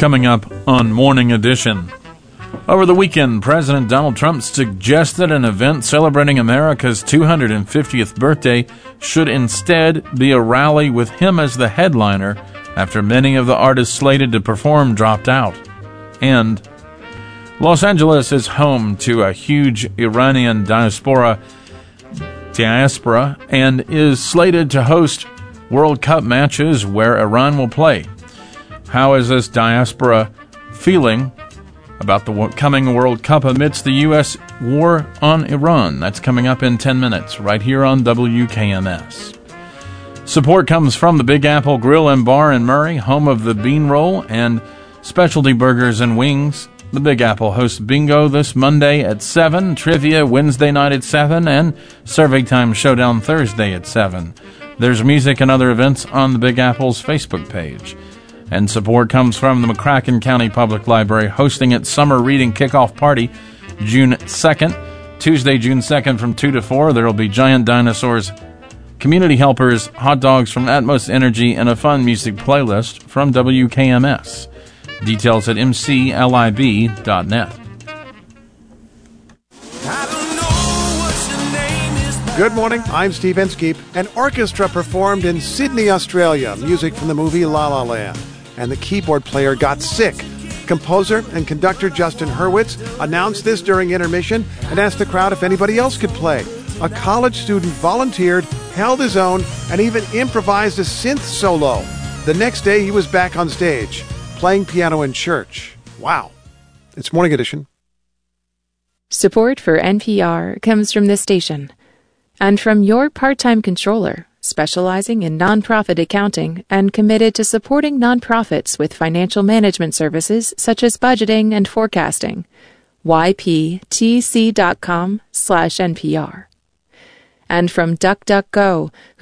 Coming up on Morning Edition. Over the weekend, President Donald Trump suggested an event celebrating America's 250th birthday should instead be a rally with him as the headliner after many of the artists slated to perform dropped out. And Los Angeles is home to a huge Iranian diaspora and is slated to host World Cup matches where Iran will play. How is this diaspora feeling about the coming World Cup amidst the U.S. war on Iran? That's coming up in 10 minutes, right here on WKMS. Support comes from the Big Apple Grill and Bar in Murray, home of the Bean Roll and specialty burgers and wings. The Big Apple hosts bingo this Monday at 7, trivia Wednesday night at 7, and Survey Time Showdown Thursday at 7. There's music and other events on the Big Apple's Facebook page. And support comes from the McCracken County Public Library hosting its Summer Reading Kickoff Party June 2nd. Tuesday, June 2nd from 2 to 4. There will be giant dinosaurs, community helpers, hot dogs from Atmos Energy, and a fun music playlist from WKMS. Details at mclib.net. Good morning, I'm Steve Inskeep. An orchestra performed in Sydney, Australia, music from the movie La La Land, and the keyboard player got sick. Composer and conductor Justin Hurwitz announced this during intermission and asked the crowd if anybody else could play. A college student volunteered, held his own, and even improvised a synth solo. The next day, he was back on stage, playing piano in church. Wow. It's Morning Edition. Support for NPR comes from this station and from your part-time controller, specializing in nonprofit accounting and committed to supporting nonprofits with financial management services such as budgeting and forecasting. yptc.com/NPR. And from DuckDuckGo,